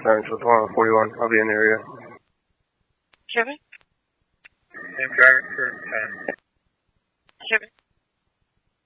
Thanks, with 141. I'll be in the area. Kevin? Same driver for 10. Kevin?